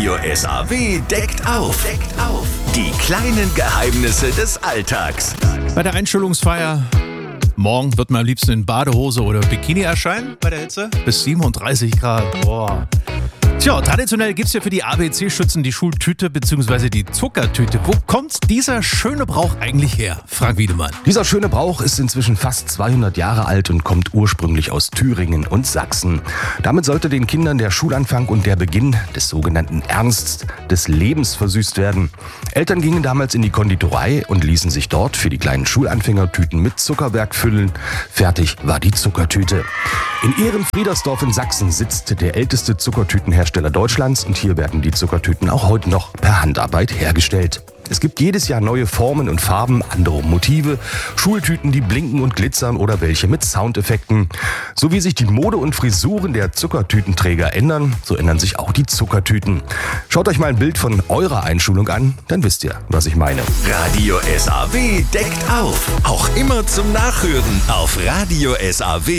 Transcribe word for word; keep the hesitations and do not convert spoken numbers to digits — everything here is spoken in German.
Radio S A W deckt auf. Deckt auf. Die kleinen Geheimnisse des Alltags. Bei der Einschulungsfeier morgen wird man am liebsten in Badehose oder Bikini erscheinen bei der Hitze. Bis siebenunddreißig Grad. Boah. Tja, traditionell gibt's ja für die A B C-Schützen die Schultüte bzw. die Zuckertüte. Wo kommt dieser schöne Brauch eigentlich her? Frank Wiedemann. Dieser schöne Brauch ist inzwischen fast zweihundert Jahre alt und kommt ursprünglich aus Thüringen und Sachsen. Damit sollte den Kindern der Schulanfang und der Beginn des sogenannten Ernsts des Lebens versüßt werden. Eltern gingen damals in die Konditorei und ließen sich dort für die kleinen Schulanfänger Tüten mit Zuckerwerk füllen. Fertig war die Zuckertüte. In Ehrenfriedersdorf in Sachsen sitzt der älteste Zuckertütenhersteller Deutschlands und hier werden die Zuckertüten auch heute noch per Handarbeit hergestellt. Es gibt jedes Jahr neue Formen und Farben, andere Motive, Schultüten, die blinken und glitzern oder welche mit Soundeffekten. So wie sich die Mode und Frisuren der Zuckertütenträger ändern, so ändern sich auch die Zuckertüten. Schaut euch mal ein Bild von eurer Einschulung an, dann wisst ihr, was ich meine. Radio S A W deckt auf. Auch immer zum Nachhören auf radio S A W.